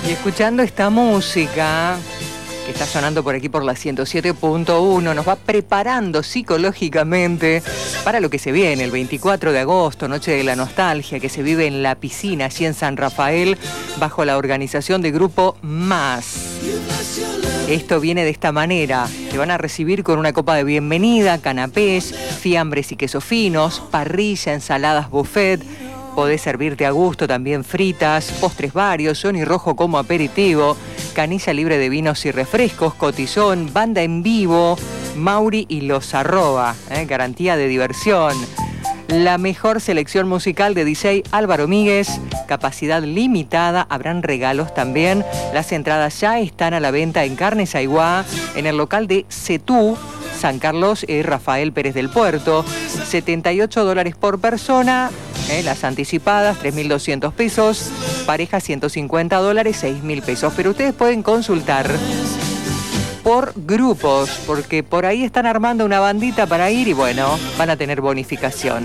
Y escuchando esta música que está sonando por aquí por la 107.1, nos va preparando psicológicamente para lo que se viene el 24 de agosto, Noche de la Nostalgia, que se vive en la piscina, allí en San Rafael, bajo la organización de Grupo Más. Esto viene de esta manera: te van a recibir con una copa de bienvenida, canapés, fiambres y quesos finos, parrilla, ensaladas buffet. Podés servirte a gusto también fritas, postres varios, Johnny Rojo como aperitivo, canilla libre de vinos y refrescos, cotillón, banda en vivo, Mauri y los arroba, garantía de diversión. La mejor selección musical de DJ Álvaro Míguez, capacidad limitada, habrán regalos también. Las entradas ya están a la venta en Carnes Aiguá, en el local de Cetú, San Carlos y Rafael Pérez del Puerto. $78 por persona, las anticipadas $3.200 pesos, pareja $150, $6.000 pesos. Pero ustedes pueden consultar por grupos, porque por ahí están armando una bandita para ir y bueno, van a tener bonificación.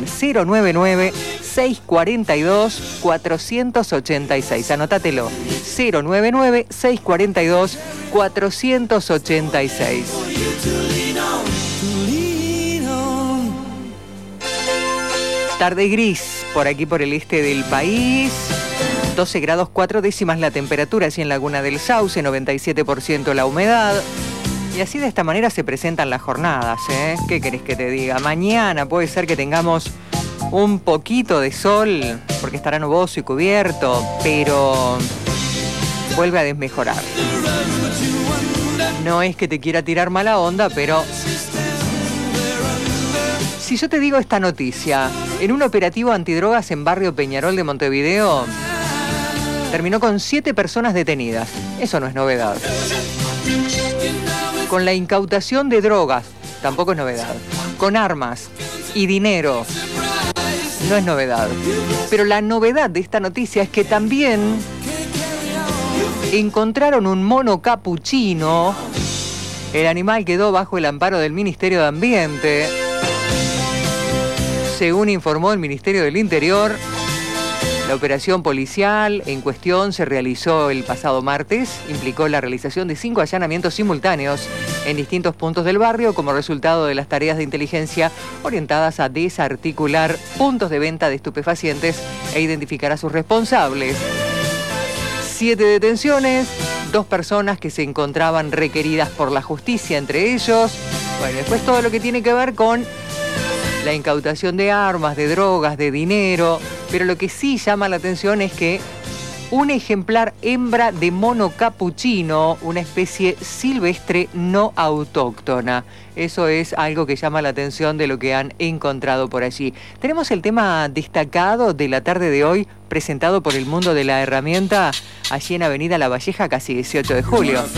099-642-486, anótatelo, 099-642-486. Tarde gris por aquí por el este del país, 12 grados 4 décimas la temperatura, así en Laguna del Sauce, 97% la humedad. Y así de esta manera se presentan las jornadas, ¿eh? ¿Qué querés que te diga? Mañana puede ser que tengamos un poquito de sol, porque estará nuboso y cubierto, pero vuelve a desmejorar. No es que te quiera tirar mala onda, pero si yo te digo esta noticia: en un operativo antidrogas en barrio Peñarol de Montevideo, terminó con 7 personas detenidas. Eso no es novedad. Con la incautación de drogas, tampoco es novedad. Con armas y dinero, no es novedad. Pero la novedad de esta noticia es que también encontraron un mono capuchino. El animal quedó bajo el amparo del Ministerio de Ambiente. Según informó el Ministerio del Interior, la operación policial en cuestión se realizó el pasado martes. Implicó la realización de 5 allanamientos simultáneos en distintos puntos del barrio como resultado de las tareas de inteligencia orientadas a desarticular puntos de venta de estupefacientes e identificar a sus responsables. 7 detenciones, 2 personas que se encontraban requeridas por la justicia entre ellos. Bueno, después todo lo que tiene que ver con la incautación de armas, de drogas, de dinero. Pero lo que sí llama la atención es que un ejemplar hembra de mono capuchino, una especie silvestre no autóctona. Eso es algo que llama la atención de lo que han encontrado por allí. Tenemos el tema destacado de la tarde de hoy, presentado por el Mundo de la Herramienta, allí en Avenida La Valleja, casi 18 de julio.